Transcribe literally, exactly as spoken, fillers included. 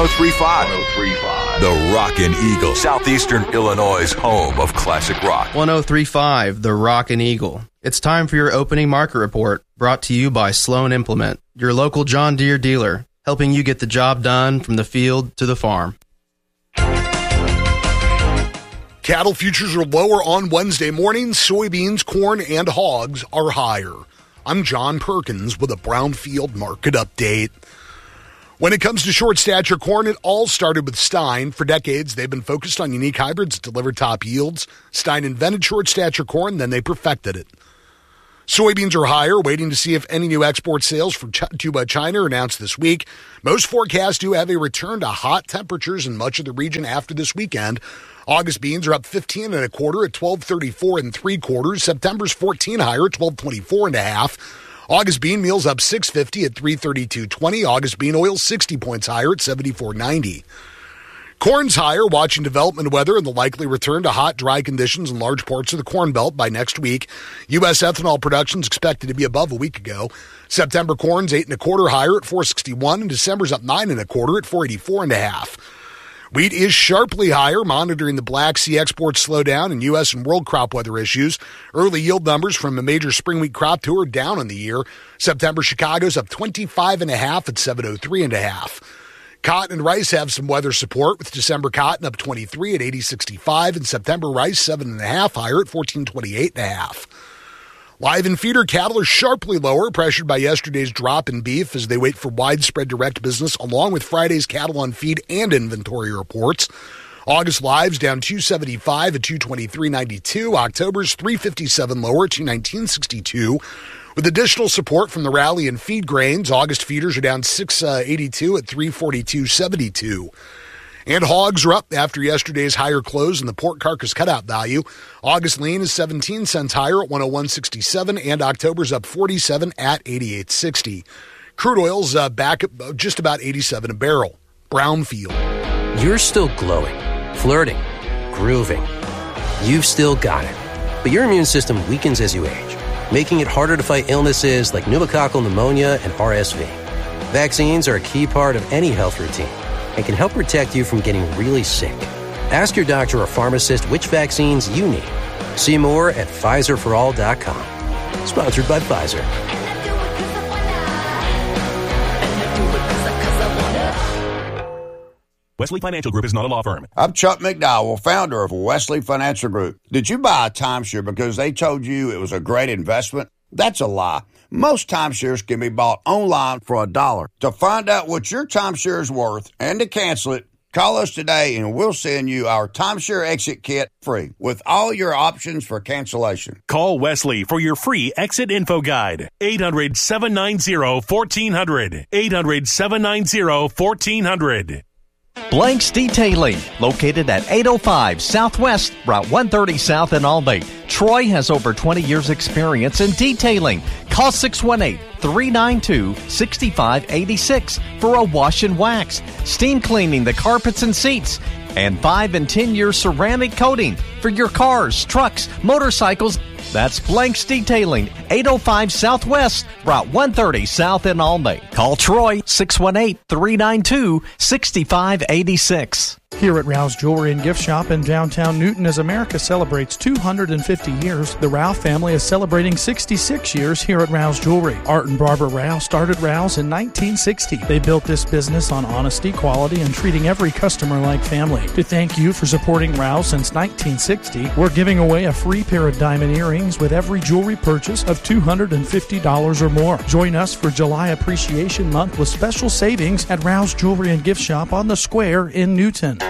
oh three point five. one oh three point five. The Rockin' Eagle, Southeastern Illinois' home of classic rock. one oh three point five, The Rockin' Eagle. It's time for your opening market report, brought to you by Sloan Implement, your local John Deere dealer, helping you get the job done from the field to the farm. Cattle futures are lower on Wednesday morning. Soybeans, corn, and hogs are higher. I'm John Perkins with a Brownfield market update. When it comes to short stature corn, it all started with Stein. For decades, they've been focused on unique hybrids that deliver top yields. Stein invented short stature corn, then they perfected it. Soybeans are higher, waiting to see if any new export sales from Ch- to uh, China are announced this week. Most forecasts do have a return to hot temperatures in much of the region after this weekend. August beans are up fifteen and a quarter at twelve thirty-four and three quarters. September's fourteen higher at twelve twenty-four and a half. August bean meal's up six fifty at three thirty-two twenty. August bean oil sixty points higher at seventy-four ninety. Corn's higher, watching development weather and the likely return to hot, dry conditions in large parts of the Corn Belt by next week. U S ethanol production is expected to be above a week ago. September corn's eight and a quarter higher at four sixty-one, and December's up nine and a quarter at four eighty-four and a half. Wheat is sharply higher, monitoring the Black Sea export slowdown and U S and world crop weather issues. Early yield numbers from a major spring wheat crop tour down on the year. September Chicago's up twenty-five and a half at seven oh three and a half. Cotton and rice have some weather support, with December cotton up twenty-three at eighty sixty-five, and September rice seven and a half higher at fourteen twenty-eight and a half. Live and feeder cattle are sharply lower, pressured by yesterday's drop in beef as they wait for widespread direct business, along with Friday's cattle on feed and inventory reports. August lives down two seventy-five at two twenty-three ninety-two. October's three fifty-seven lower at two nineteen sixty-two. With additional support from the rally in feed grains, August feeders are down six eighty-two at three forty-two seventy-two. And hogs are up after yesterday's higher close in the pork carcass cutout value. August lean is seventeen cents higher at one oh one sixty-seven, and October's up forty-seven at eighty-eight sixty. Crude oil's uh, back at just about eighty-seven a barrel. Brownfield. You're still glowing, flirting, grooving. You've still got it. But your immune system weakens as you age, making it harder to fight illnesses like pneumococcal pneumonia and R S V. Vaccines are a key part of any health routine and can help protect you from getting really sick. Ask your doctor or pharmacist which vaccines you need. See more at Pfizer for all dot com. Sponsored by Pfizer. Wesley Financial Group is not a law firm. I'm Chuck McDowell, founder of Wesley Financial Group. Did you buy a timeshare because they told you it was a great investment? That's a lie. Most timeshares can be bought online for a dollar. To find out what your timeshare is worth and to cancel it, call us today and we'll send you our timeshare exit kit free with all your options for cancellation. Call Wesley for your free exit info guide. eight hundred, seven nine zero, one four zero zero. eight hundred, seven nine zero, one four zero zero. Blanks Detailing, located at eight oh five Southwest, Route one thirty South in Albany. Troy has over twenty years experience in detailing. Call six one eight, three nine two, six five eight six for a wash and wax, steam cleaning the carpets and seats, and five and ten year ceramic coating for your cars, trucks, motorcycles. That's Blanks Detailing, eight oh five Southwest, Route one thirty South in Albany. Call Troy, six one eight, three nine two, six five eight six. Here at Rouse Jewelry and Gift Shop in downtown Newton, as America celebrates two hundred fifty years, the Rouse family is celebrating sixty-six years here at Rouse Jewelry. Art and Barbara Rouse started Rouse in nineteen sixty. They built this business on honesty, quality, and treating every customer like family. To thank you for supporting Rouse since nineteen sixty, we're giving away a free pair of diamond earrings with every jewelry purchase of two hundred fifty dollars or more. Join us for July Appreciation Month with special savings at Rouse Jewelry and Gift Shop on the Square in Newton.